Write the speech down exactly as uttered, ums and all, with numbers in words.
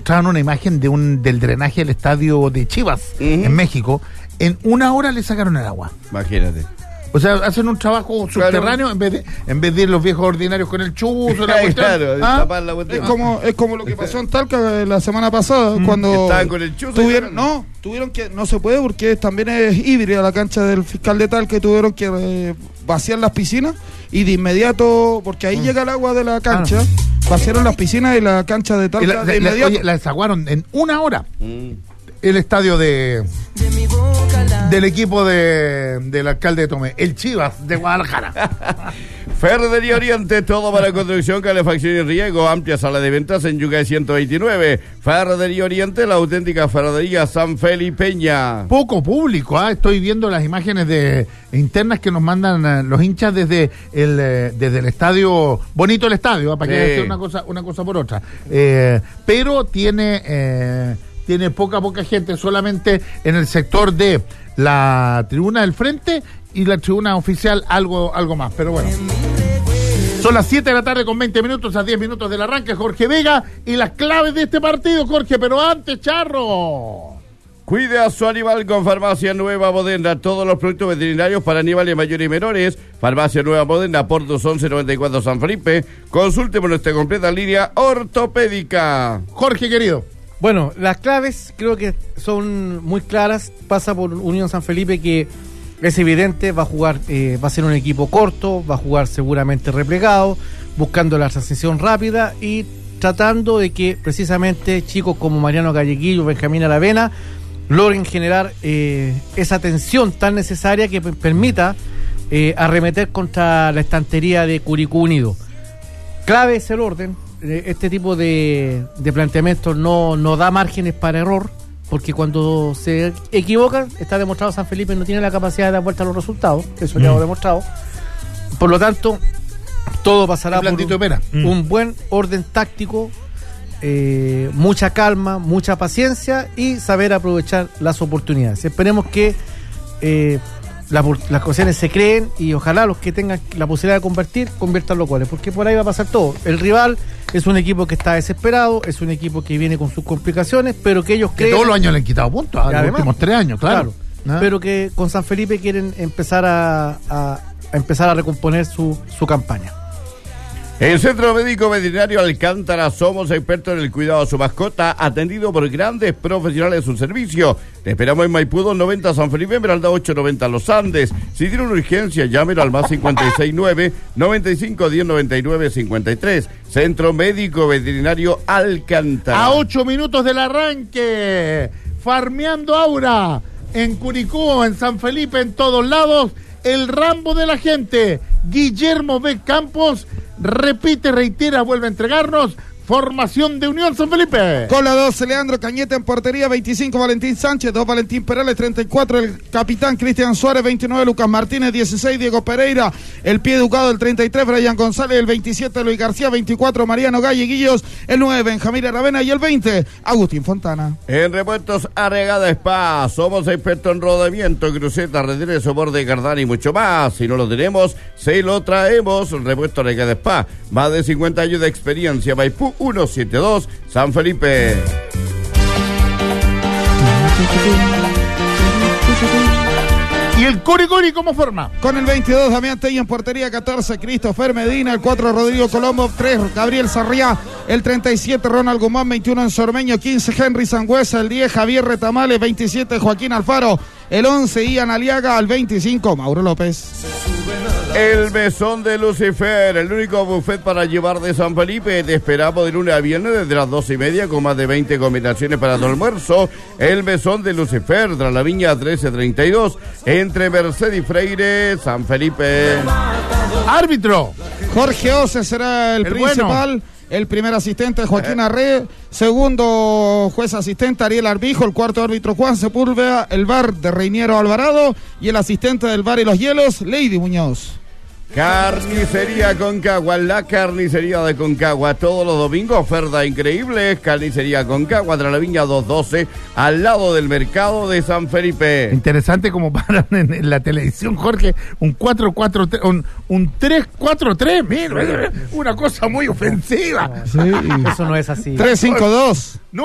mostraban una imagen de un del drenaje del estadio de Chivas, uh-huh, en México. En una hora le sacaron el agua. Imagínate. O sea, hacen un trabajo subterráneo, claro, en vez de en vez de ir los viejos ordinarios con el chuzo, la cuestión. Claro, ¿Ah? tapar la cuestión. Es como es como lo que pasó en Talca la semana pasada, mm, cuando estaban con el chuzo. Tuvieron, no, tuvieron que no se puede porque también es híbrida la cancha del fiscal de Talca, que tuvieron que eh, vaciar las piscinas y de inmediato, porque ahí mm. llega el agua de la cancha, ah. vaciaron las piscinas y la cancha de Talca la, de la, inmediato. Oye, la desaguaron en una hora. Mm. El estadio de del equipo de del alcalde de Tomé, el Chivas de Guadalajara. Ferretería Oriente, todo para construcción, calefacción y riego, amplia sala de ventas en Yungay ciento veintinueve. Ferretería Oriente, la auténtica ferretería San Felipeña. Poco público, ¿eh? Estoy viendo las imágenes de internas que nos mandan uh, los hinchas desde el uh, desde el estadio, bonito el estadio, ¿eh? Para que decir una cosa una cosa por otra. Eh, pero tiene eh, tiene poca, poca gente, solamente en el sector de la tribuna del frente y la tribuna oficial, algo, algo más, pero bueno. Son las siete de la tarde con veinte minutos, a diez minutos del arranque, Jorge Vega, y las claves de este partido, Jorge, pero antes, Charro. Cuide a su animal con Farmacia Nueva Moderna. Todos los productos veterinarios para animales mayores y menores. Farmacia Nueva Moderna, Portos once noventa y cuatro San Felipe. Consulte por nuestra completa línea ortopédica. Jorge, querido. Bueno, las claves creo que son muy claras. Pasa por Unión San Felipe, que es evidente, va a jugar, eh, va a ser un equipo corto, va a jugar seguramente replegado, buscando la transición rápida y tratando de que precisamente chicos como Mariano Galleguillo, Benjamín Aravena logren generar eh, esa tensión tan necesaria que p- permita eh, arremeter contra la estantería de Curicó Unido. Clave es el orden. Este tipo de, de planteamientos no, no da márgenes para error, porque cuando se equivocan, está demostrado San Felipe no tiene la capacidad de dar vuelta a los resultados, eso mm. ya lo ha demostrado. Por lo tanto, todo pasará por un, mm. un buen orden táctico, eh, mucha calma, mucha paciencia y saber aprovechar las oportunidades. Esperemos que eh, La, las ocasiones se creen y ojalá los que tengan la posibilidad de convertir, conviertan los goles, porque por ahí va a pasar todo. El rival es un equipo que está desesperado, es un equipo que viene con sus complicaciones, pero que ellos creen... Que todos los años le han quitado puntos, a los últimos tres años, claro. claro ¿Ah? Pero que con San Felipe quieren empezar a, a, a empezar a recomponer su, su campaña. En Centro Médico Veterinario Alcántara somos expertos en el cuidado de su mascota, atendido por grandes profesionales de su servicio. Te esperamos en Maipú dos noventa San Felipe, Esmeralda ocho noventa Los Andes. Si tiene una urgencia, llámelo al más cincuenta y seis nueve, noventa y cinco diez noventa y nueve cincuenta y tres. Centro Médico Veterinario Alcántara. A ocho minutos del arranque, farmeando aura en Curicó, en San Felipe, en todos lados. El Rambo de la gente, Guillermo B. Campos, repite, reitera, vuelve a entregarnos formación de Unión San Felipe. Con la doce, Leandro Cañete en portería, veinticinco Valentín Sánchez, dos Valentín Perales, treinta y cuatro el capitán Cristian Suárez, veintinueve Lucas Martínez, dieciséis Diego Pereira, el pie educado el treinta y tres Brian González, el veintisiete Luis García, veinticuatro Mariano Galleguillos, el nueve Benjamín Aravena y el veinte Agustín Fontana. En repuestos Arregada Spa, somos expertos en rodamiento, crucetas, redes, soporte, cardán y mucho más. Si no lo tenemos, se lo traemos. Repuesto Arregada Spa, más de cincuenta años de experiencia. Maipú ciento setenta y dos San Felipe. ¿Y el Cori Cori cómo forma? Con el veintidós, Damián Tello en portería, catorce, Christopher Medina, el cuatro, Rodrigo Colombo, tres, Gabriel Sarriá, el treinta y siete, Ronald Guzmán, veintiuno, Ensormeño, quince, Henry Sangüesa, el diez, Javier Retamales, veintisiete, Joaquín Alfaro, el once, Ian Aliaga, al veinticinco, Mauro López. El Mesón de Lucifer, el único buffet para llevar de San Felipe. Te esperamos de lunes a viernes desde las doce y media con más de veinte combinaciones para tu almuerzo. El Mesón de Lucifer, tras la Viña trece treinta y dos, entre Mercedes y Freire, San Felipe. Árbitro. Jorge Ose será el, el principal. Bueno. El primer asistente Joaquín Arre, segundo juez asistente Ariel Arbijo, el cuarto árbitro Juan Sepúlveda, el V A R de Reiniero Alvarado y el asistente del V A R y los hielos, Lady Muñoz. Carnicería Concagua, la carnicería de Concagua, todos los domingos, oferta increíble, carnicería Concagua, tras la Viña doscientos doce, al lado del mercado de San Felipe. Interesante como paran en, en la televisión, Jorge, un cuatro cuatro tres, un, un tres cuatro tres, mira, una cosa muy ofensiva. Sí. Eso no es así. tres cinco dos. No.